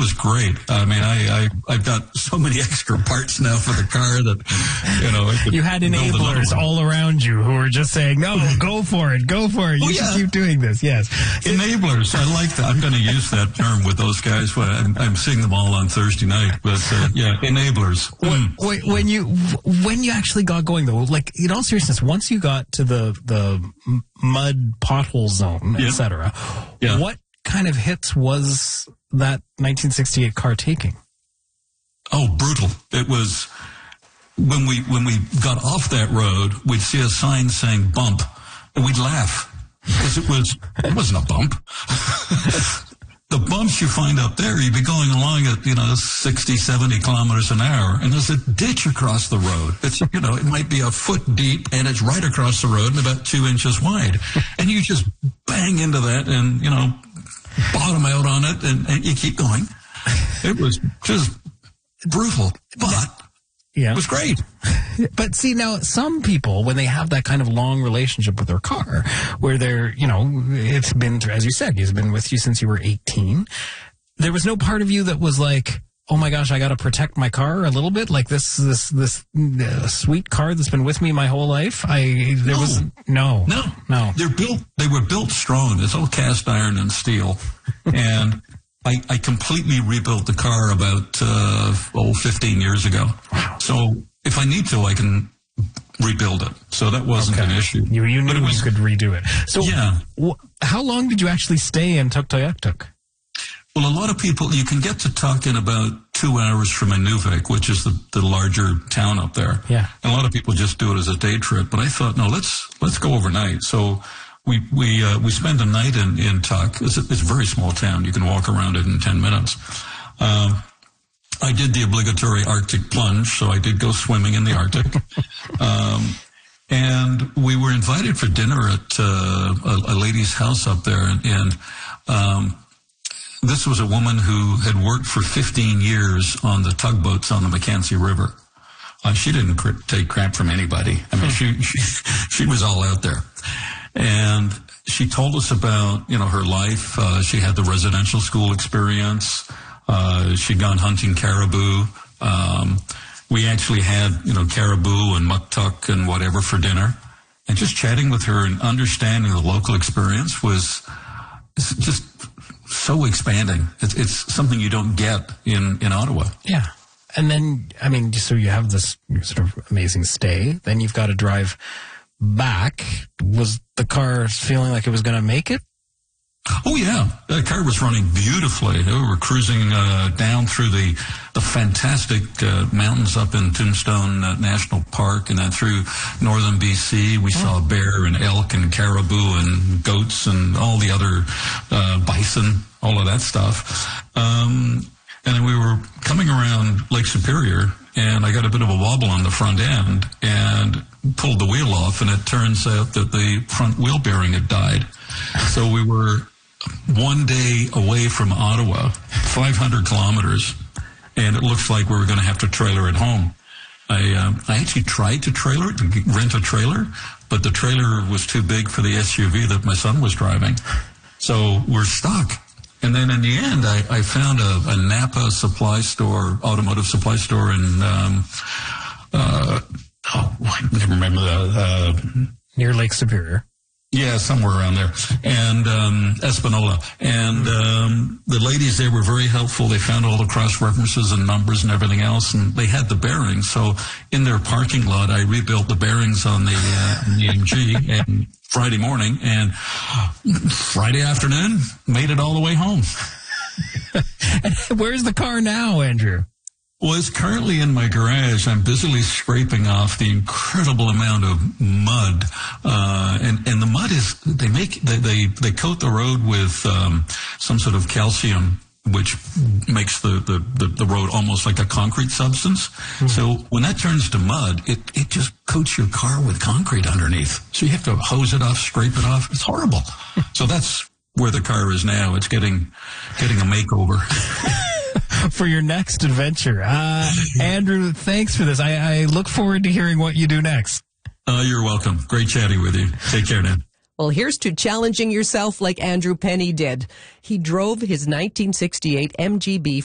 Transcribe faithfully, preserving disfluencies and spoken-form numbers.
was great. I mean, I, I, I've got so many extra parts now for the car that, you know. I could you had enablers all around you who were just saying, no, go for it, go for it. You oh, should yeah. keep doing this, yes. Enablers, I like that. I'm going to use that term with those guys. I'm, I'm seeing them all on Thursday night. But, uh, yeah, enablers. When, mm. when, you, when you actually got going, though, like, in all seriousness, once you got to the, the mud pothole zone, yeah. et cetera, yeah. what kind of hits was that nineteen sixty-eight car taking? Oh, brutal. It was, when we when we got off that road, we'd see a sign saying bump, and we'd laugh, because it was, it wasn't a bump. The bumps you find up there, you'd be going along at, you know, sixty, seventy kilometers an hour, and there's a ditch across the road. It's, you know, it might be a foot deep, and it's right across the road and about two inches wide. And you just bang into that and, you know, bottom out on it, and, and you keep going. It was just brutal, but yeah. It was great. But see, now, some people, when they have that kind of long relationship with their car, where they're, you know, it's been, as you said, it's been with you since you were eighteen, there was no part of you that was like, oh my gosh, I got to protect my car a little bit, like this this this uh, sweet car that's been with me my whole life. I there no. was no, no, no. They're built. They were built strong. It's all cast iron and steel, and I, I completely rebuilt the car about uh, oh fifteen years ago. Wow. So if I need to, I can rebuild it. So that wasn't okay. an issue. You you knew was, you could redo it. So yeah. Wh- how long did you actually stay in Tuktoyaktuk? Well, a lot of people, you can get to Tuk in about two hours from Inuvik, which is the, the larger town up there. Yeah. And a lot of people just do it as a day trip. But I thought, no, let's let's go overnight. So we we uh, we spent a night in, in Tuk. It's a, it's a very small town. You can walk around it in ten minutes. Um, I did the obligatory Arctic plunge, so I did go swimming in the Arctic. um, and we were invited for dinner at uh, a, a lady's house up there. And, and um this was a woman who had worked for fifteen years on the tugboats on the Mackenzie River. Uh, she didn't cr- take crap from anybody. I mean, she, she she was all out there. And she told us about, you know, her life. Uh, she had the residential school experience. Uh, she'd gone hunting caribou. Um, we actually had, you know, caribou and muktuk and whatever for dinner. And just chatting with her and understanding the local experience was just so expanding. It's, it's something you don't get in, in Ottawa. Yeah. And then, I mean, so you have this sort of amazing stay. Then you've got to drive back. Was the car feeling like it was going to make it? Oh, yeah. The car was running beautifully. We were cruising uh, down through the the fantastic uh, mountains up in Tombstone uh, National Park, and then through northern B C. We oh. saw bear and elk and caribou and goats and all the other uh, bison, all of that stuff. Um, and then we were coming around Lake Superior, and I got a bit of a wobble on the front end and pulled the wheel off, and it turns out that the front wheel bearing had died. So we were one day away from Ottawa, five hundred kilometers, and it looks like we were going to have to trailer it home. I uh, I actually tried to trailer it, to rent a trailer, but the trailer was too big for the S U V that my son was driving. So we're stuck. And then in the end, I, I found a, a Napa supply store, automotive supply store in, um, uh, oh, I never remember the, uh, near Lake Superior. Yeah, somewhere around there. And um, Espanola. And um, the ladies there were very helpful. They found all the cross-references and numbers and everything else, and they had the bearings. So in their parking lot, I rebuilt the bearings on the, uh, the M G and Friday morning, and Friday afternoon, made it all the way home. Where's the car now, Andrew? Well, it's currently in my garage. I'm busily scraping off the incredible amount of mud, uh, and and the mud is they make they they, they coat the road with um, some sort of calcium, which makes the, the, the, the road almost like a concrete substance. Mm-hmm. So when that turns to mud, it it just coats your car with concrete underneath. So you have to hose it off, scrape it off. It's horrible. So that's where the car is now. It's getting getting a makeover. For your next adventure. Uh, Andrew, thanks for this. I, I look forward to hearing what you do next. Uh, you're welcome. Great chatting with you. Take care now. Well, here's to challenging yourself like Andrew Penny did. He drove his nineteen sixty-eight M G B